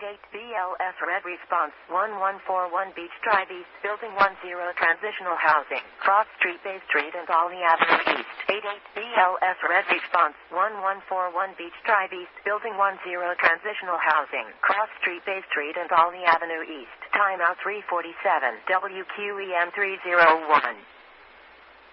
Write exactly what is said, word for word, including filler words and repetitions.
eight B L S Red Response, one one four one Beach Drive East, Building one zero Transitional Housing, Cross Street, Bay Street and Olney Avenue East. eight eight B L S Red Response, one one four one Beach Drive East, Building one zero Transitional Housing, Cross Street, Bay Street and Olney Avenue East. Timeout three forty-seven, W Q E M three oh one.